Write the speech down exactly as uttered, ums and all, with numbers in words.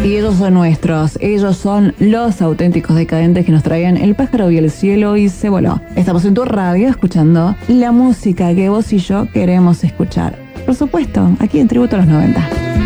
Y ellos son nuestros, ellos son los auténticos decadentes que nos traían El pájaro vio el cielo y se voló. Estamos en tu radio escuchando la música que vos y yo queremos escuchar. Por supuesto, aquí en Tributo a los noventa.